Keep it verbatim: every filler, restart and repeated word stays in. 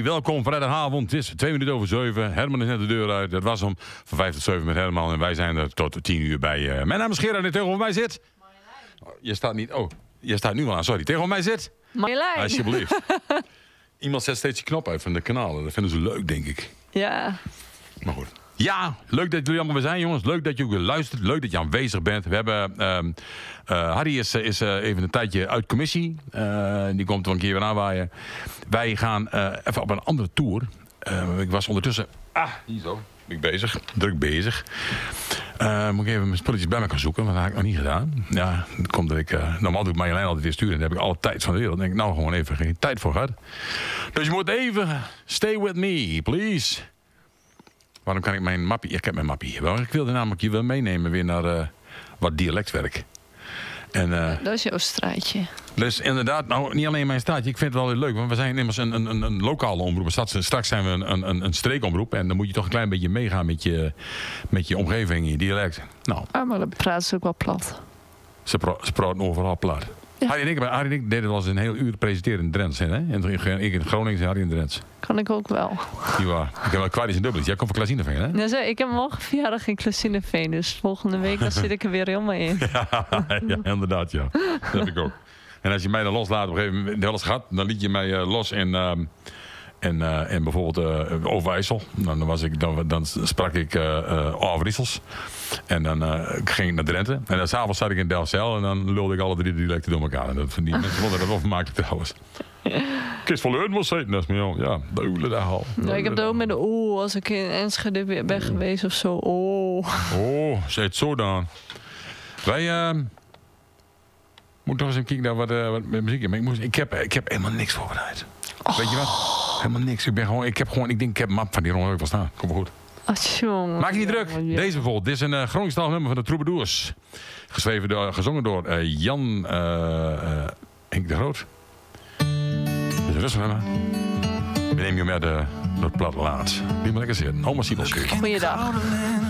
Hey, welkom vrijdagavond. Het is twee minuten over zeven. Herman is net de deur uit. Dat was om van vijf tot zeven met Herman. En wij zijn er tot tien uur bij. Uh, mijn naam is Gerard en tegenover mij zit... Oh, je staat niet... Oh, je staat nu wel aan. Sorry. Tegenover mij zit... Marjolein. Alsjeblieft. Iemand zet steeds je knop uit van de kanalen. Dat vinden ze leuk, denk ik. Ja. Maar goed. Ja, leuk dat jullie allemaal weer zijn, jongens. Leuk dat je ook weer luistert. Leuk dat je aanwezig bent. We hebben... Uh, uh, Harry is, is uh, even een tijdje uit commissie. Uh, die komt er een keer weer aanwaaien. Wij gaan uh, even op een andere tour. Uh, ik was ondertussen... Ah, hier zo. Ben ik bezig. Druk bezig. Uh, moet ik even mijn spulletjes bij me gaan zoeken. Want dat heb ik nog niet gedaan. Ja, dat komt dat ik... Uh, normaal doe ik Marjolein altijd weer sturen. En daar heb ik alle tijd van de wereld. Dan denk ik nou gewoon even geen tijd voor gehad. Dus je moet even... Stay with me, please. Waarom kan ik mijn mappie... Ik heb mijn mappie hier wel. Ik wilde namelijk je wel meenemen weer naar uh, wat dialectwerk. En, uh, dat is jouw straatje. Dus inderdaad, nou niet alleen mijn straatje. Ik vind het wel heel leuk. Want we zijn immers een, een, een lokale omroep. Straks zijn we een, een, een streekomroep. En dan moet je toch een klein beetje meegaan met je, met je omgeving, je dialect. Nou. Ah, maar dan praten ze ook wel plat. Ze, pro, ze praten overal plat. Ja. Harry en ik, Harry en ik deden wel eens een heel uur presenteren in Drents. Hè? Ik in Groningen en Harry in Drents. Kan ik ook wel. Die waar. Ik heb wel kwartjes en dubbeltjes. Jij komt van Klazineveen, hè? Ja, ik heb morgen verjaardag in Klazineveen. Dus volgende week dan zit ik er weer helemaal in. Ja, ja, inderdaad, ja. Dat heb ik ook. En als je mij dan loslaat, op een gegeven moment wel eens gehad, dan liet je mij uh, los in, uh, in, uh, in bijvoorbeeld uh, Overijssel. Dan, dan, was ik, dan, dan sprak ik uh, uh, Overijssels. En dan uh, ging ik naar Drenthe. En dan s'avonds zat ik in Delfzijl en dan lulde ik alle drie dialecten door elkaar. En dat, die mensen vonden dat wel vermakelijk trouwens. Kist van Leun was het. Dat is me ja, de dag al. Ja, ik heb dat ook met de oeh als ik in Enschede weer ben geweest of zo. Oh, oh zei het zo dan. Wij... Uh, moet toch eens een kijken naar wat, uh, wat met muziek. Maar ik, moest, ik, heb, ik heb helemaal niks voorbereid. Oh. Weet je wat? Helemaal niks. Ik ben gewoon, ik heb gewoon, ik denk, ik heb een map van die Ron wel staan. Kom maar goed. Oh, jongen. Maak je niet druk. Ja. Deze bijvoorbeeld. Dit is een uh, Groningstalig nummer van de Troubadours. Geschreven door, gezongen door uh, Jan uh, uh, Henk de Groot. Dus rustig nummer. We nemen je met uh, door het platteland. Die moet lekker zitten. Homo Siebels. Goeiedag.